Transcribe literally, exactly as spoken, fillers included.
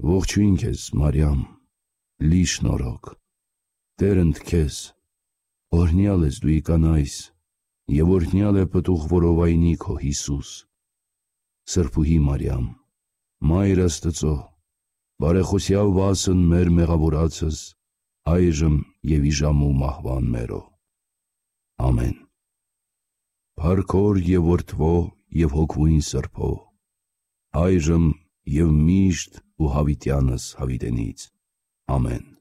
Ողջույն քեզ, Մարիամ, լի շնորհք, Տերն քեզ, օրհնյալ ես դու ի կանայիս, և օրհնյալ է պտուղ որովայնի քո Հիսուս։ Սրբուհի Մարիամ, Մայր Աստծո, բարեխոսյալ վասն մեր մեղավորացս, այժմ և ի ժամու մահվան մերո։ Ամեն։ Փառքոր և որդվո և հոգվույն Սրբո, այժմ և միշտ ու հավիտյանս հավիտենից։ Ամեն։